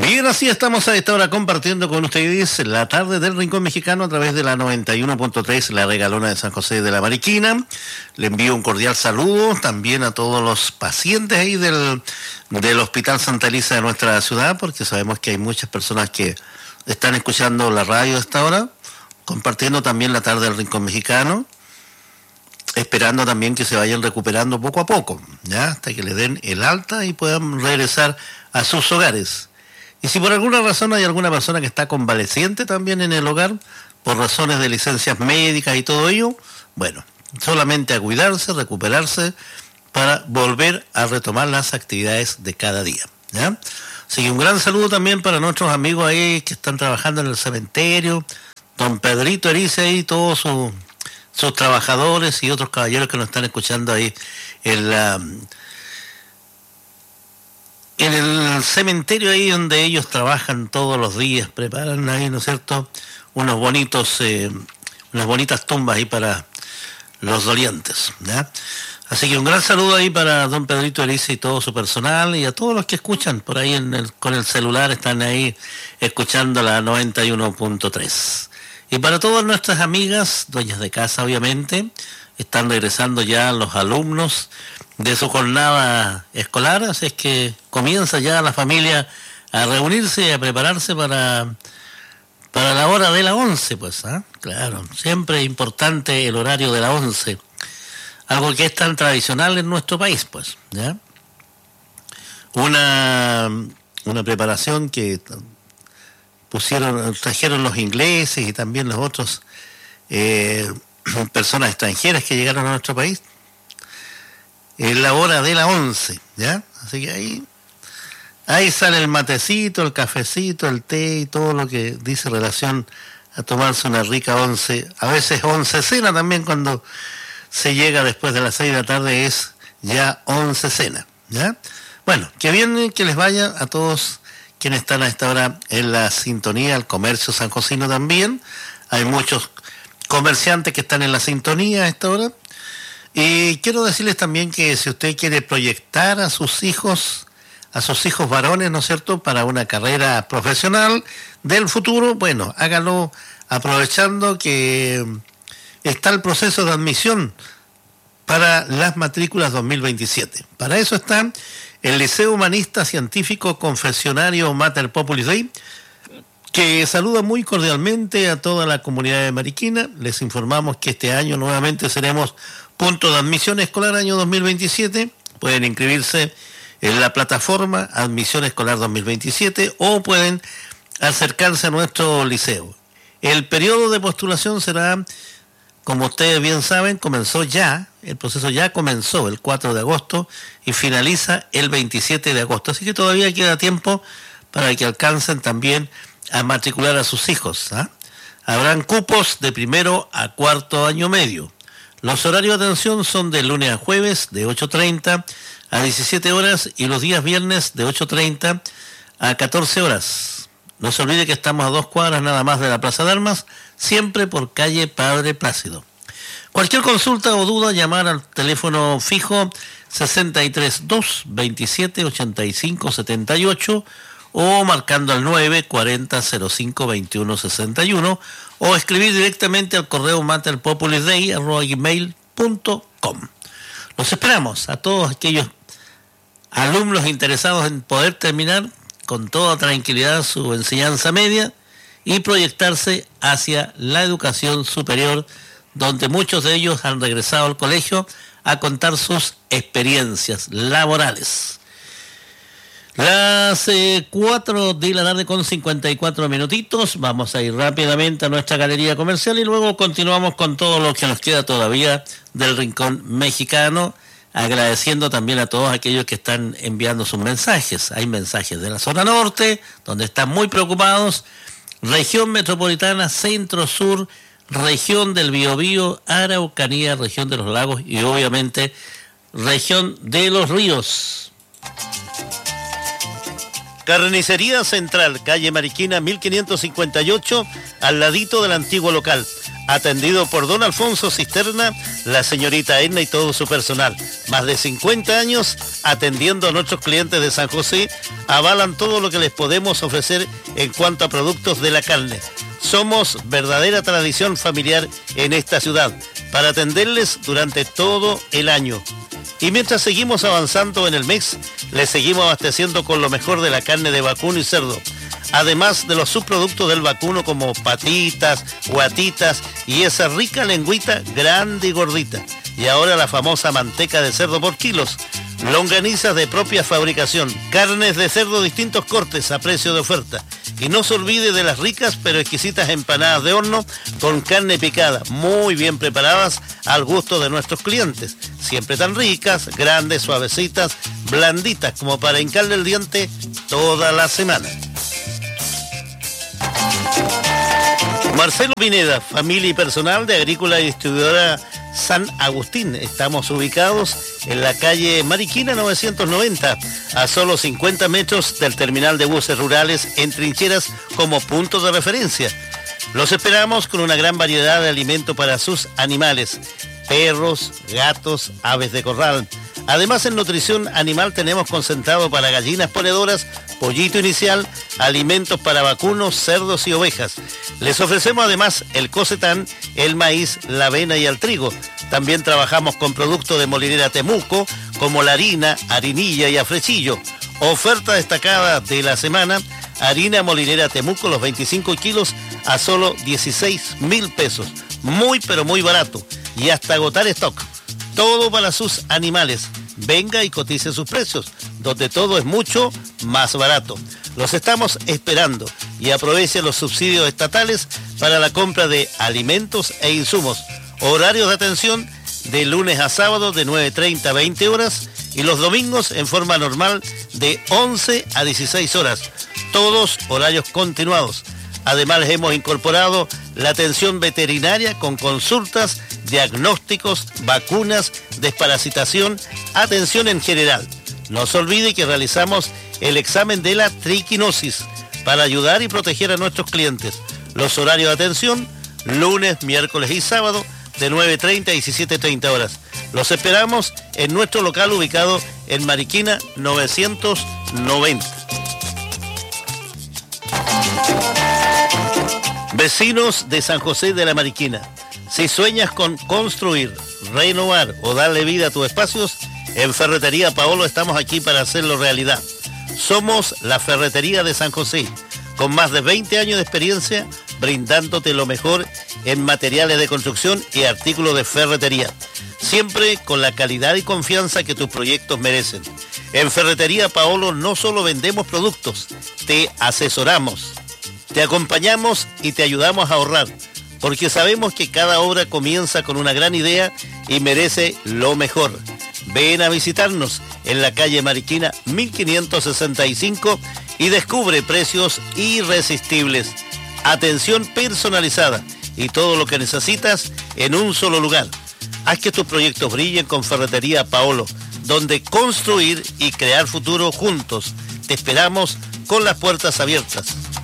Bien, así estamos a esta hora compartiendo con ustedes la tarde del Rincón Mexicano a través de la 91.3, la regalona de San José de la Mariquina. Le envío un cordial saludo también a todos los pacientes ahí del Hospital Santa Elisa de nuestra ciudad, porque sabemos que hay muchas personas que están escuchando la radio a esta hora, compartiendo también la tarde del Rincón Mexicano, esperando también que se vayan recuperando poco a poco, ya hasta que le den el alta y puedan regresar a sus hogares. Y si por alguna razón hay alguna persona que está convaleciente también en el hogar, por razones de licencias médicas y todo ello, bueno, solamente a cuidarse, recuperarse, para volver a retomar las actividades de cada día, ¿ya? Así que un gran saludo también para nuestros amigos ahí que están trabajando en el cementerio, don Pedrito Erice y todos sus trabajadores y otros caballeros que nos están escuchando ahí en el cementerio ahí donde ellos trabajan todos los días, preparan ahí, ¿no es cierto?, unas bonitas tumbas ahí para los dolientes, ¿ya? Así que un gran saludo ahí para don Pedrito Erice y todo su personal y a todos los que escuchan por ahí con el celular, están ahí escuchando la 91.3. Y para todas nuestras amigas, dueñas de casa obviamente, están regresando ya los alumnos de su jornada escolar, así es que comienza ya la familia a reunirse y a prepararse para la hora de la 11, pues, ¿eh? Claro, siempre es importante el horario de la 11, algo que es tan tradicional en nuestro país, pues, ¿ya? Una preparación que trajeron los ingleses y también los otros personas extranjeras que llegaron a nuestro país. Es la hora de la 11, ¿ya? Así que ahí sale el matecito, el cafecito, el té y todo lo que dice relación a tomarse una rica 11. A veces 11 cena también, cuando se llega después de las 6 de la tarde es ya 11 cena, ¿ya? Bueno, que bien que les vaya a todos quienes están a esta hora en la sintonía, al comercio sanjosino también. Hay muchos comerciantes que están en la sintonía a esta hora. Y quiero decirles también que si usted quiere proyectar a sus hijos varones, ¿no es cierto?, para una carrera profesional del futuro, bueno, hágalo aprovechando que está el proceso de admisión para las matrículas 2027. Para eso está el Liceo Humanista Científico Confesionario Mater Populis Dei, que saluda muy cordialmente a toda la comunidad de Mariquina. Les informamos que este año nuevamente seremos punto de admisión escolar año 2027. Pueden inscribirse en la plataforma Admisión Escolar 2027 o pueden acercarse a nuestro liceo. El periodo de postulación será, como ustedes bien saben, el proceso ya comenzó el 4 de agosto y finaliza el 27 de agosto. Así que todavía queda tiempo para que alcancen también a matricular a sus hijos, ¿eh? Habrán cupos de primero a cuarto año medio. Los horarios de atención son de lunes a jueves de 8:30 a 17 horas y los días viernes de 8:30 a 14 horas. No se olvide que estamos a 2 cuadras nada más de la Plaza de Armas, siempre por calle Padre Plácido. Cualquier consulta o duda, llamar al teléfono fijo 632 27 85 78 o marcando al 940 05 21 61 o escribir directamente al correo materpopulisdei@gmail.com. Los esperamos a todos aquellos alumnos interesados en poder terminar con toda tranquilidad su enseñanza media y proyectarse hacia la educación superior, donde muchos de ellos han regresado al colegio a contar sus experiencias laborales. Las 4 de la tarde con 54 minutitos. Vamos a ir rápidamente a nuestra galería comercial y luego continuamos con todo lo que nos queda todavía del Rincón Mexicano, agradeciendo también a todos aquellos que están enviando sus mensajes. Hay mensajes de la zona norte, donde están muy preocupados, región metropolitana, centro, sur, región del Biobío, Araucanía, región de los lagos y obviamente región de los ríos. Carnicería Central, calle Mariquina 1558, al ladito del antiguo local. Atendido por don Alfonso Cisterna, la señorita Edna y todo su personal. Más de 50 años atendiendo a nuestros clientes de San José, avalan todo lo que les podemos ofrecer en cuanto a productos de la carne. Somos verdadera tradición familiar en esta ciudad, para atenderles durante todo el año. Y mientras seguimos avanzando en el mes, les seguimos abasteciendo con lo mejor de la carne de vacuno y cerdo. Además de los subproductos del vacuno como patitas, guatitas y esa rica lengüita grande y gordita. Y ahora la famosa manteca de cerdo por kilos, longanizas de propia fabricación, carnes de cerdo de distintos cortes a precio de oferta. Y no se olvide de las ricas pero exquisitas empanadas de horno con carne picada, muy bien preparadas al gusto de nuestros clientes. Siempre tan ricas, grandes, suavecitas, blanditas como para hincarle el diente toda la semana. Marcelo Pineda, familia y personal de Agrícola y Distribuidora San Agustín. Estamos ubicados en la calle Mariquina 990, a solo 50 metros del terminal de buses rurales en Trincheras como punto de referencia. Los esperamos con una gran variedad de alimento para sus animales, perros, gatos, aves de corral. Además, en nutrición animal tenemos concentrado para gallinas ponedoras, pollito inicial, alimentos para vacunos, cerdos y ovejas. Les ofrecemos además el cocetán, el maíz, la avena y el trigo. También trabajamos con productos de Molinera Temuco, como la harina, harinilla y afrechillo. Oferta destacada de la semana, harina Molinera Temuco, los 25 kilos a solo 16.000 pesos. Muy pero muy barato y hasta agotar stock. Todo para sus animales. Venga y cotice sus precios, donde todo es mucho más barato. Los estamos esperando y aproveche los subsidios estatales para la compra de alimentos e insumos. Horarios de atención de lunes a sábado de 9:30 a 20 horas y los domingos en forma normal de 11 a 16 horas. Todos horarios continuados. Además les hemos incorporado la atención veterinaria con consultas, diagnósticos, vacunas, desparasitación, atención en general. No se olvide que realizamos el examen de la triquinosis para ayudar y proteger a nuestros clientes. Los horarios de atención, lunes, miércoles y sábado, de 9:30 a 17:30 horas. Los esperamos en nuestro local ubicado en Mariquina 990. Vecinos de San José de la Mariquina, si sueñas con construir, renovar o darle vida a tus espacios, en Ferretería Paolo estamos aquí para hacerlo realidad. Somos la Ferretería de San José, con más de 20 años de experiencia, brindándote lo mejor en materiales de construcción y artículos de ferretería, siempre con la calidad y confianza que tus proyectos merecen. En Ferretería Paolo no solo vendemos productos, te asesoramos, te acompañamos y te ayudamos a ahorrar, porque sabemos que cada obra comienza con una gran idea y merece lo mejor. Ven a visitarnos en la calle Mariquina 1565 y descubre precios irresistibles, atención personalizada y todo lo que necesitas en un solo lugar. Haz que tus proyectos brillen con Ferretería Paolo, donde construir y crear futuro juntos. Te esperamos con las puertas abiertas.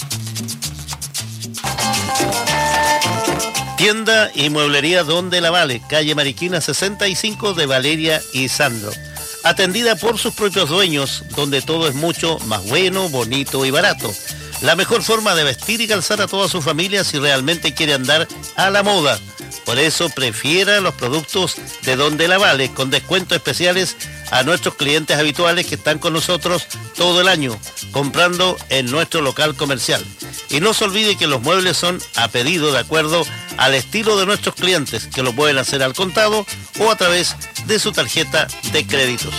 Tienda y mueblería Don de la Vale, calle Mariquina 65 de Valeria y Sandro. Atendida por sus propios dueños, donde todo es mucho más bueno, bonito y barato. La mejor forma de vestir y calzar a toda su familia si realmente quiere andar a la moda. Por eso prefiera los productos de Don de la Vale, con descuentos especiales a nuestros clientes habituales que están con nosotros todo el año, comprando en nuestro local comercial. Y no se olvide que los muebles son a pedido de acuerdo al estilo de nuestros clientes, que lo pueden hacer al contado o a través de su tarjeta de créditos.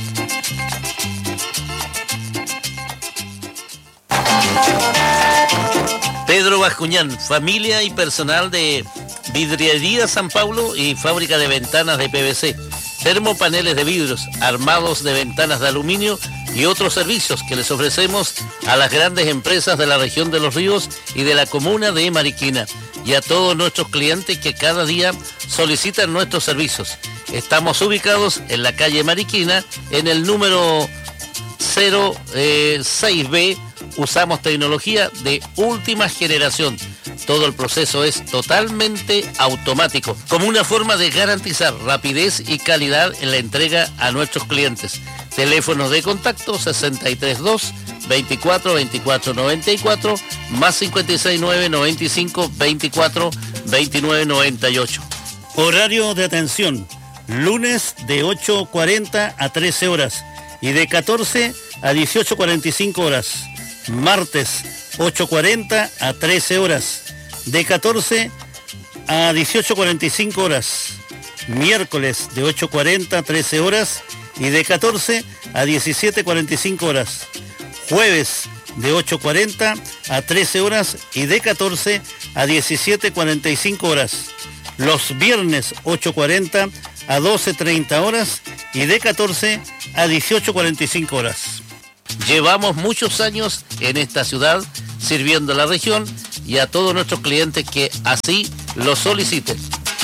Pedro Bascuñán, familia y personal de Vidriería San Paulo y fábrica de ventanas de PVC, termopaneles de vidrios, armados de ventanas de aluminio y otros servicios que les ofrecemos a las grandes empresas de la región de Los Ríos y de la comuna de Mariquina, y a todos nuestros clientes que cada día solicitan nuestros servicios. Estamos ubicados en la calle Mariquina, en el número 06B. Usamos tecnología de última generación. Todo el proceso es totalmente automático, como una forma de garantizar rapidez y calidad en la entrega a nuestros clientes. Teléfonos de contacto 632 24 24 94 más 569 95 24 29 98. Horario de atención: lunes de 8:40 a 13 horas y de 14 a 18:45 horas. Martes 8:40 a 13 horas, de 14 a 18:45 horas. Miércoles de 8:40 a 13 horas y de 14 a 17:45 horas. Jueves de 8:40 a 13 horas y de 14 a 17:45 horas. Los viernes 8:40 a 12:30 horas y de 14 a 18:45 horas. Llevamos muchos años en esta ciudad sirviendo a la región y a todos nuestros clientes que así lo soliciten.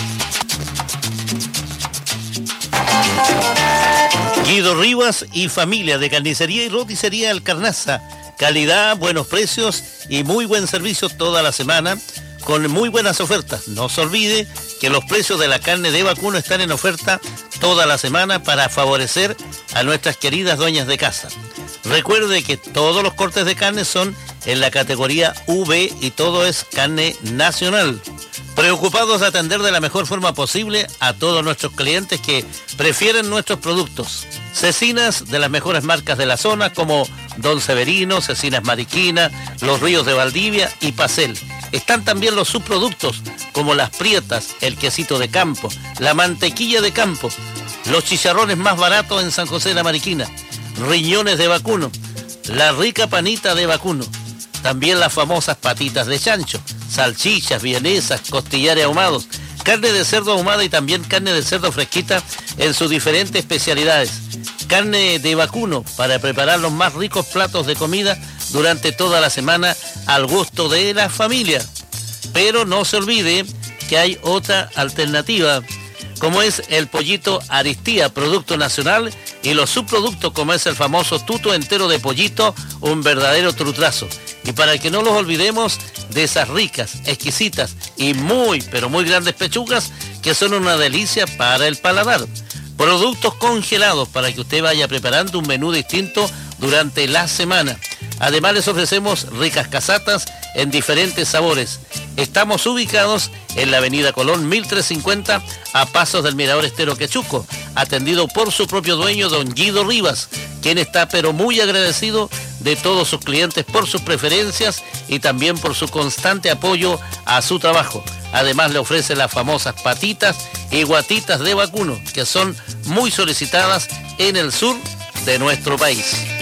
Guido Rivas y familia de carnicería y roticería El Carnaza. Calidad, buenos precios y muy buen servicio toda la semana con muy buenas ofertas. No se olvide que los precios de la carne de vacuno están en oferta toda la semana para favorecer a nuestras queridas dueñas de casa. Recuerde que todos los cortes de carne son en la categoría V y todo es carne nacional. Preocupados de atender de la mejor forma posible a todos nuestros clientes que prefieren nuestros productos. Cecinas de las mejores marcas de la zona como Don Severino, Cecinas Mariquina, Los Ríos de Valdivia y Pacel. Están también los subproductos como las prietas, el quesito de campo, la mantequilla de campo, los chicharrones más baratos en San José de la Mariquina, riñones de vacuno, la rica panita de vacuno, también las famosas patitas de chancho, salchichas, vienesas, costillares ahumados, carne de cerdo ahumada y también carne de cerdo fresquita en sus diferentes especialidades. Carne de vacuno para preparar los más ricos platos de comida durante toda la semana al gusto de la familia. Pero no se olvide que hay otra alternativa, como es el pollito Aristía, producto nacional, y los subproductos como es el famoso tuto entero de pollito, un verdadero trutrazo. Y para que no los olvidemos de esas ricas, exquisitas y muy, pero muy grandes pechugas que son una delicia para el paladar. Productos congelados para que usted vaya preparando un menú distinto durante la semana. Además les ofrecemos ricas casatas en diferentes sabores. Estamos ubicados en la avenida Colón 1350 a pasos del Mirador Estero Quechuco, atendido por su propio dueño, don Guido Rivas, quien está pero muy agradecido de todos sus clientes por sus preferencias y también por su constante apoyo a su trabajo. Además le ofrece las famosas patitas y guatitas de vacuno, que son muy solicitadas en el sur de nuestro país.